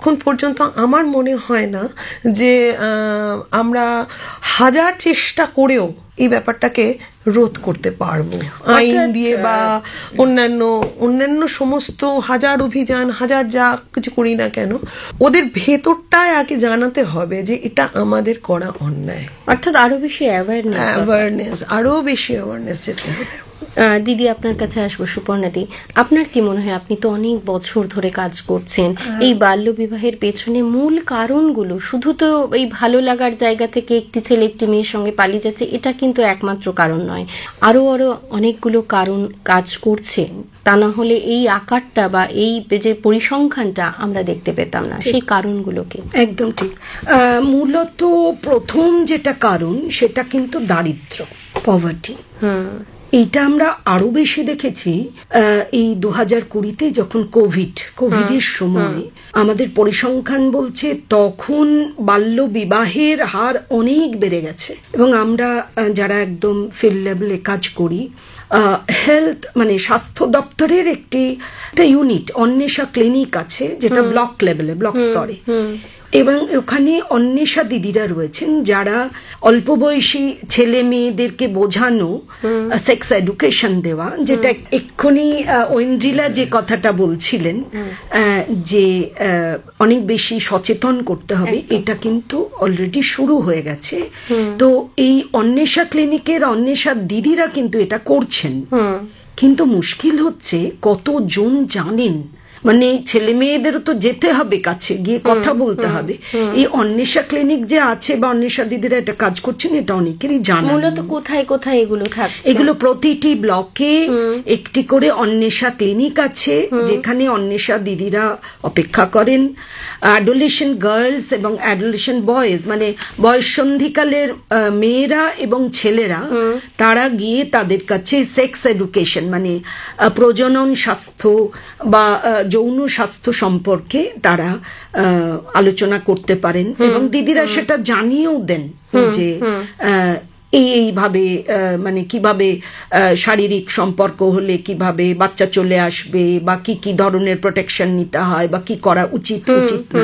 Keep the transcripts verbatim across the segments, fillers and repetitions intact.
এখন পর্যন্ত আমার মনে হয় না যে আমরা হাজার চেষ্টা করেও এই ব্যাপারটাকে রোধ করতে পারবো আইন দিয়ে বা অন্যান্য অন্যান্য সমস্ত হাজার অভিযান হাজার যা কিছু করি না কেন, ওদের ভেতরটায় আগে জানাতে হবে যে এটা আমাদের করা অন্যায়, অর্থাৎ আরো বেশি অ্যাওয়ারনেস অ্যাওয়ারনেস আরো বেশি অ্যাওয়ারনেস যেতে হবে। দিদি, আপনার কাছে আসবো। সুপর্ণাদি, আপনার কি মনে হয়, আপনি তো অনেক বছর ধরে কাজ করছেন, এই বাল্য বিবাহের পেছনে মূল কারণগুলো শুধু তো এই ভালো লাগার জায়গা থেকে একটি ছেলে একটি মেয়ের সঙ্গে পালিয়ে যাচ্ছে এটা কিন্তু একমাত্র কারণ নয়, আরো আরো অনেকগুলো কারণ কাজ করছে, তা না হলে এই আকারটা বা এই যে পরিসংখ্যানটা আমরা দেখতে পেতাম না। সেই কারণগুলোকে একদম ঠিক। মূলত প্রথম যেটা কারণ সেটা কিন্তু দারিদ্র্য, পভার্টি। হুম এইটা আমরা আরো বেশি দেখেছি এই দু হাজার কুড়িতে যখন কোভিড কোভিডের সময় আমাদের পরিসংখ্যান বলছে তখন বাল্য বিবাহের হার অনেক বেড়ে গেছে। এবং আমরা যারা একদম ফিল্ড লেভেলে কাজ করি, হেলথ মানে স্বাস্থ্য দপ্তরের একটি ইউনিট অন্বেষা ক্লিনিক আছে যেটা ব্লক লেভেলে ব্লক স্তরে, এবং ওখানে অন্বেষা দিদিরা রয়েছেন যারা অল্প বয়সী ছেলে মেয়েদেরকে বোঝানো, সেক্স এডুকেশন দেওয়া, যেটা এক্ষুনি ঐন্দ্রিলা যে কথাটা বলছিলেন যে অনেক বেশি সচেতন করতে হবে, এটা কিন্তু অলরেডি শুরু হয়ে গেছে। তো এই অন্বেষা ক্লিনিকের অন্বেষা দিদিরা কিন্তু এটা করছেন, কিন্তু মুশকিল হচ্ছে কতজন জানেন, মানে ছেলে মেয়েদেরও তো যেতে হবে কাছে গিয়ে কথা বলতে হবে। এই অন্বেষা ক্লিনিক যে আছে বা অন্বেষা দিদিরা এটা কাজ করছেন এটা অনেকেরই জানা। মূলত কোথায় কোথায় এগুলো থাকছে? এগুলো প্রতিটি ব্লকে একটি করে অন্বেষা ক্লিনিক আছে যেখানে অন্বেষা দিদিরা অপেক্ষা করেন। অ্যাডোলেশন গার্লস এবং অ্যাডোলেশন বয়েজ মানে বয়ঃসন্ধিকালের মেয়েরা এবং ছেলেরা তারা গিয়ে তাদের কাছে সেক্স এডুকেশন মানে প্রজনন স্বাস্থ্য বা যৌন স্বাস্থ্য সম্পর্কে তারা আলোচনা করতে পারেন, এবং দিদিরা সেটা জানিয়েও দেন যে এই এইভাবে মানে কিভাবে শারীরিক সম্পর্ক হলে কিভাবে বাচ্চা চলে আসবে বা কি কি ধরনের প্রোটেকশন নিতে হয় বা কি করা উচিত উচিত না।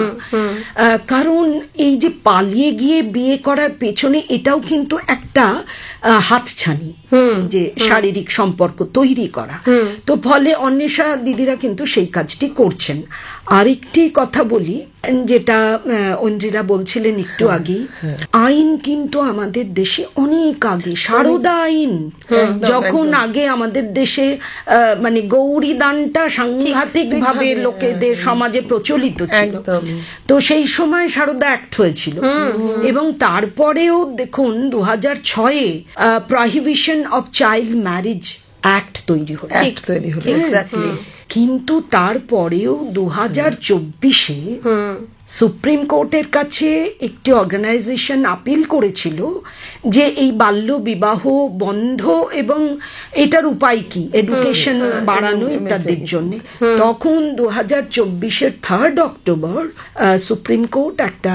কারণ এই যে পালিয়ে গিয়ে বিয়ে করার পেছনে এটাও কিন্তু একটা হাতছানি, যে শারীরিক সম্পর্ক তৈরি করা। তো ফলে অন্বেষা দিদিরা কিন্তু সেই কাজটি করছেন। আরেকটি কথা বলি, যেটা ঐন্দ্রিলা বলছিলেন একটু আগে, আইন কিন্তু আমাদের দেশে অনেক আগে, সারদা আইন যখন আগে আমাদের দেশে মানে গৌরী দানটা সাংঘাতিক ভাবে লোকেদের সমাজে প্রচলিত ছিল, তো সেই সময় সারদা অ্যাক্ট হয়েছিল। এবং তারপরেও দেখুন দু হাজার ছয়ে prohibition of child marriage act তৈরি হয়েছে, কিন্তু তারপরেও দু হাজার চব্বিশে সুপ্রিম কোর্টের কাছে একটি অর্গানাইজেশন আপিল করেছিল যে এই বাল্য বিবাহ বন্ধ এবং এটার উপায় কি, এডুকেশন বাড়ানো ইত্যাদির জন্য। তখন দু হাজার চব্বিশের থার্ড অক্টোবর সুপ্রিম কোর্ট একটা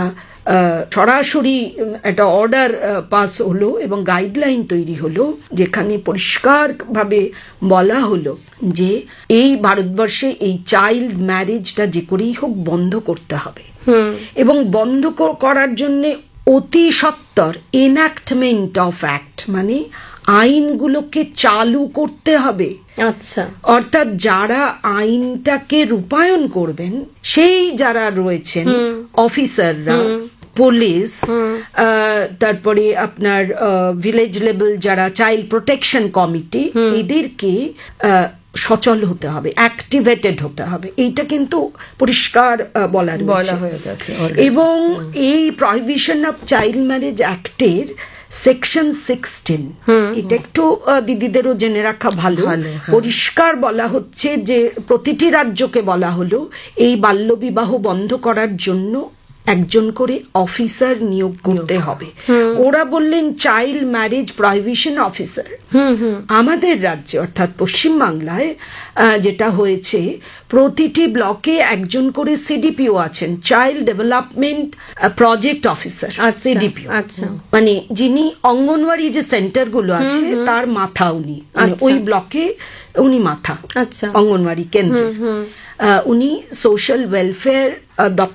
সরাসরি একটা অর্ডার পাস হলো এবং গাইডলাইন তৈরি হলো, যেখানে পরিষ্কার ভাবে বলা হলো যে এই ভারতবর্ষে এই চাইল্ড ম্যারেজটা যে করেই হোক বন্ধ করতে হবে, এবং বন্ধ করার জন্য অতি সত্বর এনাক্টমেন্ট অফ অ্যাক্ট মানে আইনগুলোকে চালু করতে হবে। আচ্ছা, অর্থাৎ যারা আইনটাকে রূপায়ণ করবেন সেই যারা রয়েছেন অফিসাররা, পুলিশ, তারপরে আপনার ভিলেজ লেভেল যারা চাইল্ড প্রোটেকশন কমিটি, এদেরকে সচল হতে হবে, অ্যাক্টিভেটেড হতে হবে, এইটা কিন্তু পরিষ্কার বলা হয়ে গেছে। এবং এই prohibition of child marriage অ্যাক্টের section sixteen, এটা একটু দিদিদেরও জেনে রাখা ভালো, পরিষ্কার বলা হচ্ছে যে প্রতিটি রাজ্যকে বলা হলো এই বাল্যবিবাহ বন্ধ করার জন্য একজন করে অফিসার নিয়োগ করতে হবে। ওরা বললেন চাইল্ড ম্যারেজ প্রহিবিশন অফিসার। আমাদের রাজ্যে অর্থাৎ পশ্চিমবাংলায় যেটা হয়েছে, প্রতিটি ব্লকে একজন করে সিডিপিও আছেন, child development project officer, CDPO, মানে যিনি অঙ্গনওয়াড়ি যে সেন্টার গুলো আছে তার মাথা উনি, মানে ওই ব্লকে উনি মাথা অঙ্গনওয়াড়ি কেন্দ্র, উনি সোশ্যাল ওয়েলফেয়ার